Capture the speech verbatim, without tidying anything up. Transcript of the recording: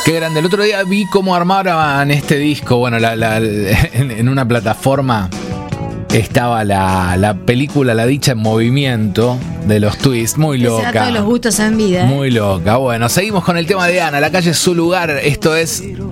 Qué grande. El otro día vi cómo armaban este disco. Bueno, la, la, en, en una plataforma estaba la, la película La Dicha en Movimiento de los Twists. Muy loca. Todos los gustos en vida. ¿eh? Muy loca. Bueno, seguimos con el tema de Ana. La calle es su lugar. Esto es